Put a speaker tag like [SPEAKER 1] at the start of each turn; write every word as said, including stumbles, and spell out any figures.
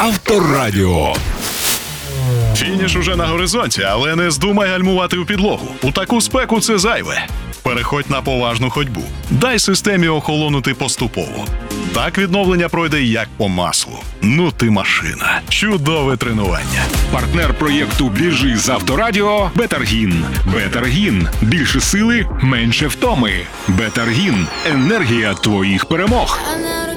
[SPEAKER 1] Авторадіо.
[SPEAKER 2] Фініш уже на горизонті, але не здумай гальмувати у підлогу. У таку спеку це зайве. Переходь на поважну ходьбу. Дай системі охолонути поступово. Так відновлення пройде як по маслу. Ну ти машина. Чудове тренування.
[SPEAKER 1] Партнер проєкту «Біжи з Авторадіо» – Бетаргін. Бетаргін. Більше сили, менше втоми. Бетаргін. Енергія твоїх перемог.